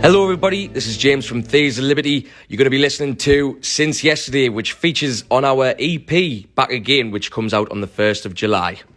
Hello everybody, this is James from Thieves of Liberty. You're going to be listening to Since Yesterday, which features on our EP Back Again, which comes out on the 1st of July.